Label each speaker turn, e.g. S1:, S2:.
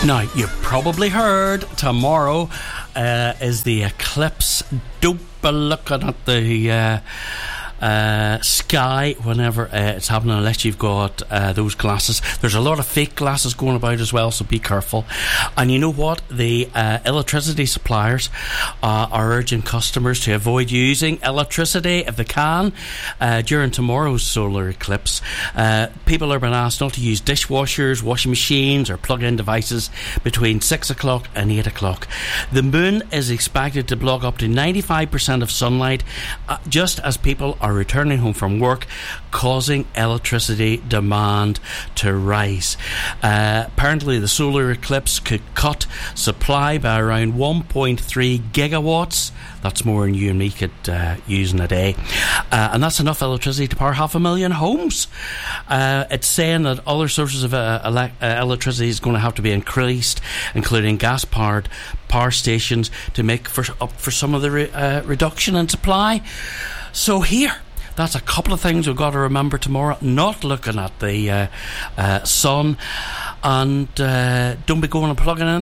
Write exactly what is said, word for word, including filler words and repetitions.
S1: Now, you've probably heard tomorrow uh, is the eclipse. Don't be looking at the uh, uh, sky whenever uh, it's happening unless you've got uh, those glasses. There's a lot of fake glasses going about as well, so be careful. And you know what? The uh, electricity suppliers uh, are urging customers to avoid using electricity if they can uh, during tomorrow's solar eclipse. Uh, people are being asked not to use dishwashers, washing machines or plug-in devices between six o'clock and eight o'clock. The moon is expected to block up to ninety-five percent of sunlight uh, just as people are returning home from work, causing electricity demand to rise. Uh, apparently the solar eclipse could cut supply by around one point three gigawatts. That's more than you and me could uh, use in a day. Uh, and that's enough electricity to power half a million homes. Uh, it's saying that other sources of uh, ele- uh, electricity is going to have to be increased, including gas-powered power stations, to make for, up for some of the re- uh, reduction in supply. So here, that's a couple of things we've got to remember tomorrow. Not looking at the uh, uh, sun, and uh, don't be going and plugging in